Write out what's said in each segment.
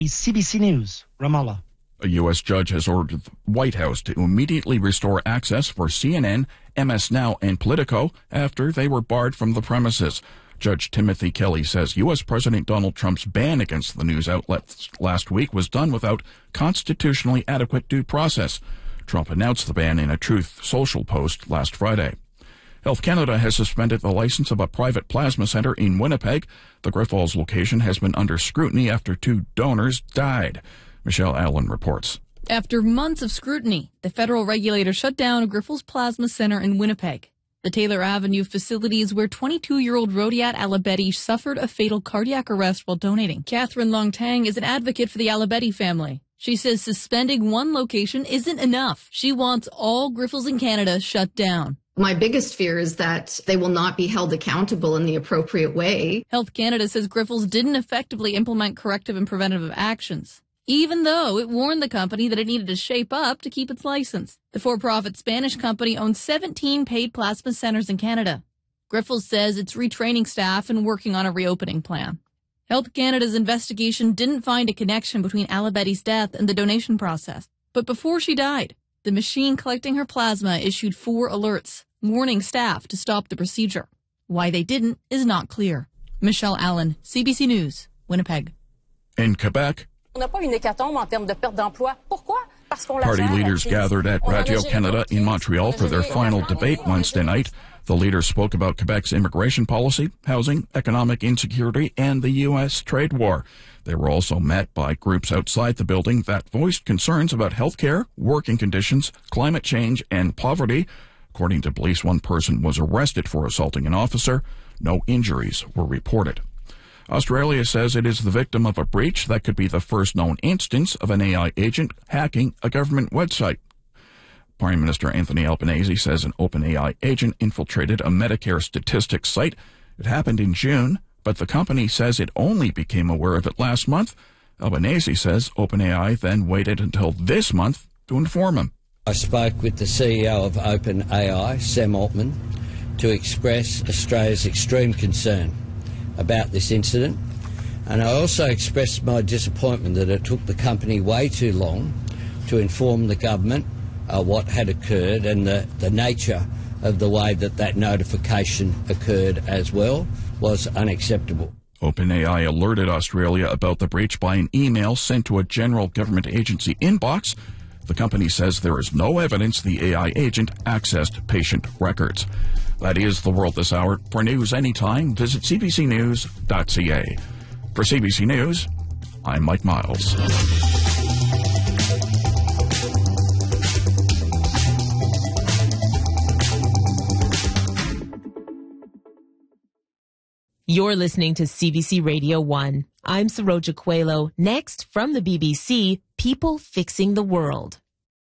CBC News, Ramallah. A U.S. judge has ordered the White House to immediately restore access for CNN, MS Now, and Politico after they were barred from the premises. Judge Timothy Kelly says U.S. President Donald Trump's ban against the news outlets last week was done without constitutionally adequate due process. Trump announced the ban in a Truth Social post last Friday. Health Canada has suspended the license of a private plasma center in Winnipeg. The Grifols location has been under scrutiny after 2 donors died. Michelle Allen reports. After months of scrutiny, the federal regulator shut down Grifols Plasma Center in Winnipeg. The Taylor Avenue facility is where 22-year-old Rodiat Alabedi suffered a fatal cardiac arrest while donating. Catherine Long-Tang is an advocate for the Alabedi family. She says suspending one location isn't enough. She wants all Grifols in Canada shut down. My biggest fear is that they will not be held accountable in the appropriate way. Health Canada says Grifols didn't effectively implement corrective and preventative actions, even though it warned the company that it needed to shape up to keep its license. The for-profit Spanish company owns 17 paid plasma centers in Canada. Grifols says it's retraining staff and working on a reopening plan. Health Canada's investigation didn't find a connection between Alabedi's death and the donation process. But before she died, the machine collecting her plasma issued 4 alerts, warning staff to stop the procedure. Why they didn't is not clear. Michelle Allen, CBC News, Winnipeg. In Quebec, party leaders gathered at Radio-Canada in Montreal for their final debate Wednesday night. The leaders spoke about Quebec's immigration policy, housing, economic insecurity, and the U.S. trade war. They were also met by groups outside the building that voiced concerns about health care, working conditions, climate change, and poverty. According to police, 1 person was arrested for assaulting an officer. No injuries were reported. Australia says it is the victim of a breach that could be the first known instance of an AI agent hacking a government website. Prime Minister Anthony Albanese says an OpenAI agent infiltrated a Medicare statistics site. It happened in June, but the company says it only became aware of it last month. Albanese says OpenAI then waited until this month to inform him. I spoke with the CEO of OpenAI, Sam Altman, to express Australia's extreme concern about this incident, and I also expressed my disappointment that it took the company way too long to inform the government what had occurred, and the nature of the way that notification occurred as well was unacceptable. OpenAI alerted Australia about the breach by an email sent to a general government agency inbox. The company says there is no evidence the AI agent accessed patient records. That is the world this hour. For news anytime, visit cbcnews.ca. For CBC News, I'm Mike Miles. You're listening to CBC Radio 1. I'm Saroja Coelho. Next, from the BBC, People Fixing the World.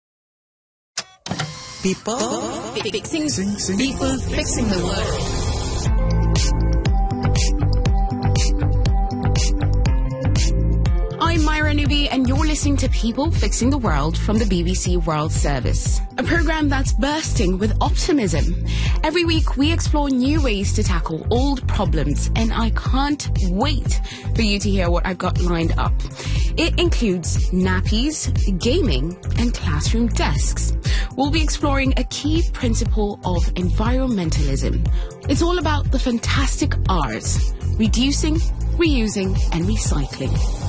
People fixing the world. I'm Myra Newby, and you're listening to People Fixing the World from the BBC World Service, a programme that's bursting with optimism. Every week, we explore new ways to tackle old problems, and I can't wait for you to hear what I've got lined up. It includes nappies, gaming, and classroom desks. We'll be exploring a key principle of environmentalism. It's all about the fantastic R's: reducing, reusing, and recycling.